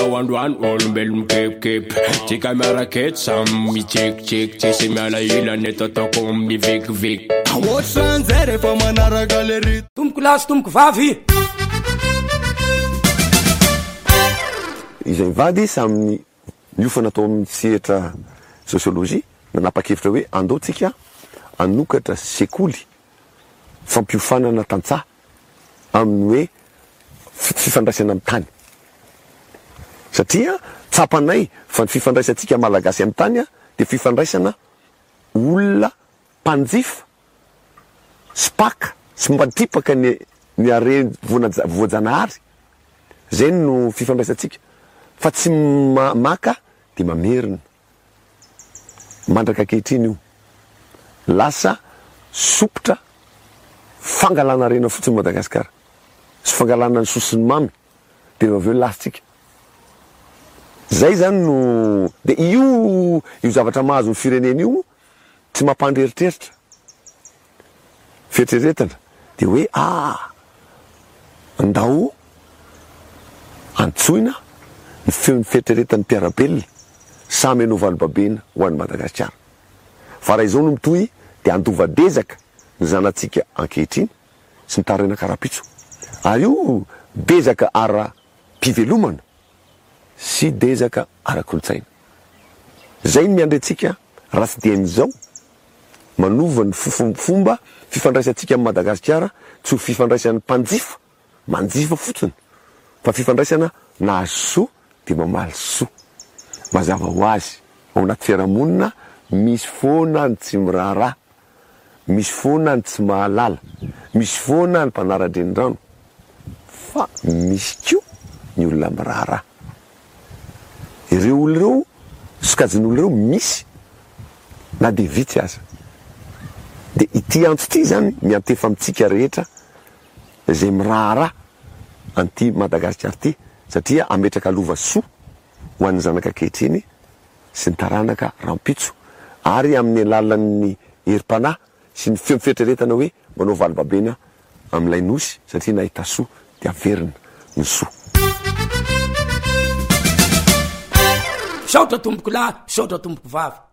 Androany olombelo mikepikepy tsika miaraketo samy mitsekitseky tsisy mialaila neto ataoko mivekiveky ohatran'izay rehefa manaraka le rito tomboko lasy tomboko vavy izay mivady samy miofana atao amin'ny sehatra sociologie nanapa-kevitra hoe andao tsika anokatra sekoly fampiofanana tantsaha amin'ny hoe fifandraisana amin'ny tany satria tsapanay fa ny fifandraisantsika malagasy amin'ny tany dia fifandraisana olona mpanjifa spaka sy mbatipaka ny are voajanahary zay no fifandraisantsika fa tsy maka dia mamerina mandraka kehitriny io lasa sopotra fangalana rena fotsiny Madagasikara sy fangalana ny sosiny mamy dia aveo lasitsika zay zany no dia io zavatra mahazo ny firenena io tsy mampandreritreritra fieritreretana dia hoe andao antsoina ny fieritreretan'ny mpiarabelona samy anao valobabena ho an'ny Madagasikara fa raha izao no mitohy dia andovadezaka ny zanatsika ankehitriny sy ny taraina karapitso ary io dezaka ara-pivelomana sy dezaka ara-kolotsaina zay ny miandretsika raha tsy dian'izao manova ny fomba fifandraisantsika amin'ny Madagasikara tsy ho fifandraisan'ny mpanjifa manjifa fotsiny fa fifandraisana nahazo soa dia mamaly soa mazava ho azy ao anaty fiarahamonina misy foana ny tsy miraharaha misy foana ny tsy mahalala misy foana ny mpanara-drenirano fa misy koa ny olona miraharaha ireo olo ireo sokajin'olo ireo misy na dia vitsy aza dia ity antso ity zany miantefa amintsika rehetra zay miraharaha anty Madagasikara ity satria ametraka alova soa ho an'ny zanaka kehitriny sy ny taranaka rampitso ary amin'ny alalan'ny herim-panahy sy ny fieritreretana hoe manao valobabena amin'ilay nosy satria nahita soa dia averina ny soa saotra tomboko lahy saotra tomboko vavy